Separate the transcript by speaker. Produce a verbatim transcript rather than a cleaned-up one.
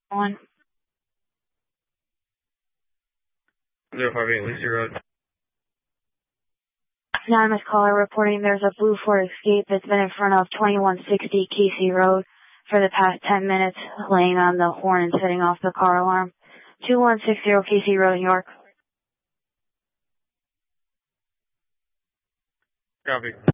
Speaker 1: One.
Speaker 2: zero five eight Lacey Road.
Speaker 1: Anonymous caller reporting there's a blue Ford Escape that's been in front of twenty-one sixty Casey Road for the past ten minutes, laying on the horn and setting off the car alarm. two one six zero Casey Road, New York.
Speaker 2: Copy.